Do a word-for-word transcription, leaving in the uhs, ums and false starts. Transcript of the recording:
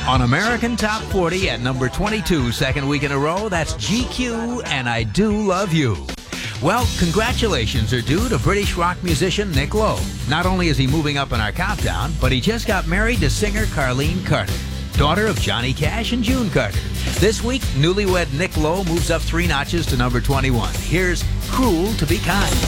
On American Top forty at number twenty-two, second week in a row, that's G Q and I Do Love You. Well, congratulations are due to British rock musician Nick Lowe. Not only is he moving up in our countdown, but he just got married to singer Carlene Carter, daughter of Johnny Cash and June Carter. This week, newlywed Nick Lowe moves up three notches to number twenty-one. Here's Cruel to Be Kind.